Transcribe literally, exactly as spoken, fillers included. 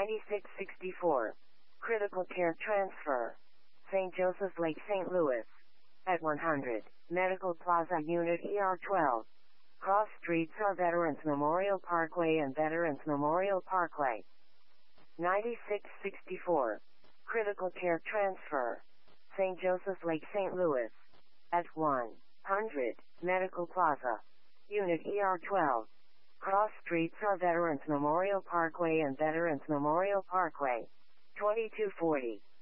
ninety-six sixty-four. Critical Care Transfer. Saint Joseph's Lake, Saint Louis. At one hundred. Medical Plaza Unit E R twelve. Cross streets are Veterans Memorial Parkway and Veterans Memorial Parkway. ninety-six sixty-four. Critical Care Transfer. Saint Joseph's Lake, Saint Louis. At one hundred. Medical Plaza. Unit E R twelve. Cross streets are Veterans Memorial Parkway and Veterans Memorial Parkway. twenty-two forty.